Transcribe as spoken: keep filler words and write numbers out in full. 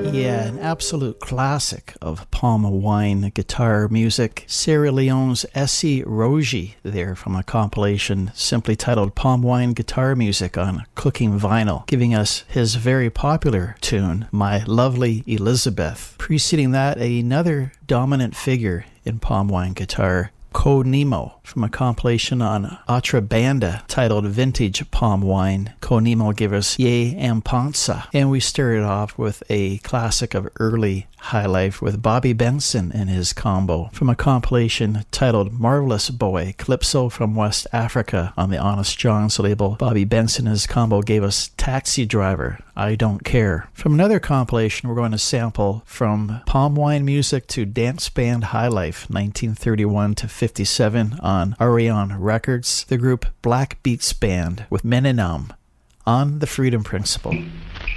Yeah, an absolute classic of palm wine guitar music. Sierra Leone's Essie Rogie there from a compilation simply titled Palm Wine Guitar Music on Cooking Vinyl, giving us his very popular tune, My Lovely Elizabeth. Preceding that, another dominant figure in palm wine guitar, Co Nemo, from a compilation on Otra Banda titled Vintage Palm Wine. Co Nemo gave us Ye Ampanza. And we started off with a classic of early high life with Bobby Benson and his combo from a compilation titled Marvelous Boy, Calypso from West Africa on the Honest Jon's label. Bobby Benson and his combo gave us Taxi Driver, I Don't Care. From another compilation, we're going to sample from palm wine music to dance band high life, nineteen thirty-one to fifty-seven on Arion Records, the group Black Beats Band with Meninam on the Freedom Principle.